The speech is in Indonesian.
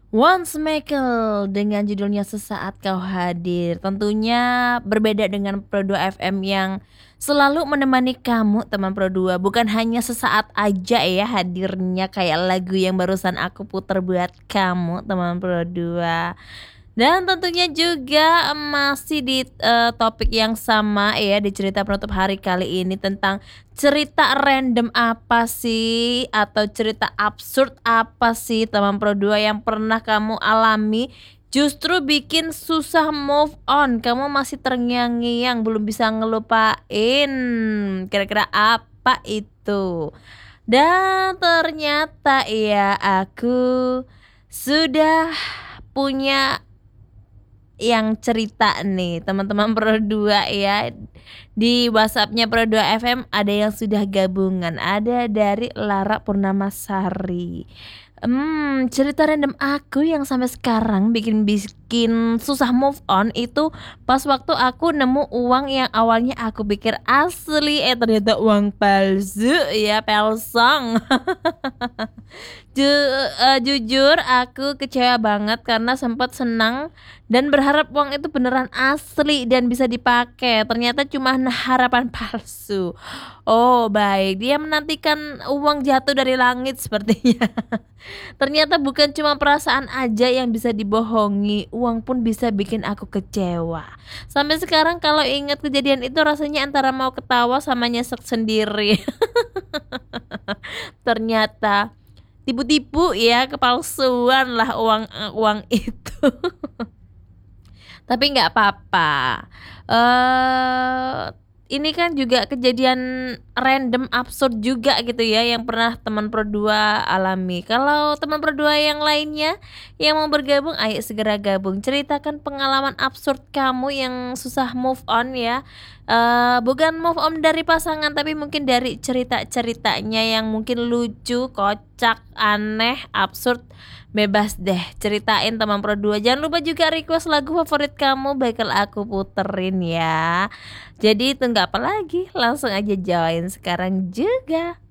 Once Michael dengan judulnya Sesaat Kau Hadir. Tentunya berbeda dengan Pro2 FM yang selalu menemani kamu teman Pro2. Bukan hanya sesaat aja ya hadirnya kayak lagu yang barusan aku puter buat kamu teman Pro2. Dan tentunya juga masih di, topik yang sama ya di cerita penutup hari kali ini tentang cerita random apa sih atau cerita absurd apa sih teman Pro2 yang pernah kamu alami justru bikin susah move on, kamu masih terngiang-ngiang belum bisa ngelupain, kira-kira apa itu? Dan ternyata ya aku sudah punya yang cerita nih teman-teman Pro2 ya. Di WhatsApp-nya Pro2 FM ada yang sudah gabungan, ada dari Lara Purnamasari. Cerita random aku yang sampai sekarang bikin bikin susah move on itu pas waktu aku nemu uang yang awalnya aku pikir asli, ternyata uang palsu ya, palsong. Jujur aku kecewa banget karena sempat senang dan berharap uang itu beneran asli dan bisa dipakai, ternyata cuma harapan palsu. Oh baik, dia menantikan uang jatuh dari langit sepertinya. Ternyata bukan cuma perasaan aja yang bisa dibohongi, uang pun bisa bikin aku kecewa. Sampai sekarang kalau ingat kejadian itu rasanya antara mau ketawa sama nyesek sendiri. Ternyata tipu-tipu ya, kepalsuan lah uang itu. Tapi nggak apa-apa, ini kan juga kejadian random absurd juga gitu ya yang pernah teman Pro2 alami. Kalau teman Pro2 yang lainnya yang mau bergabung, ayo segera gabung. Ceritakan pengalaman absurd kamu yang susah move on ya. Bukan move on dari pasangan tapi mungkin dari cerita-ceritanya yang mungkin lucu, kocak, aneh, absurd. Bebas deh ceritain teman Pro2. Jangan lupa juga request lagu favorit kamu bakal aku puterin ya. Jadi tunggu apa lagi? Langsung aja join sekarang juga.